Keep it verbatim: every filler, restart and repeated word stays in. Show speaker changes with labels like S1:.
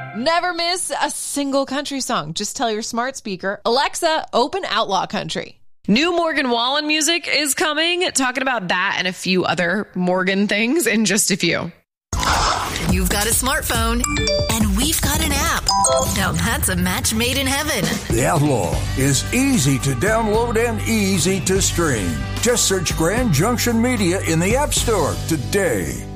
S1: Never miss a single country song. Just tell your smart speaker, Alexa, open Outlaw Country. New Morgan Wallen music is coming. Talking about that and a few other Morgan things in just a few.
S2: You've got a smartphone, and we've got an app. Now that's a match made in heaven.
S3: The Outlaw is easy to download and easy to stream. Just search Grand Junction Media in the App Store today.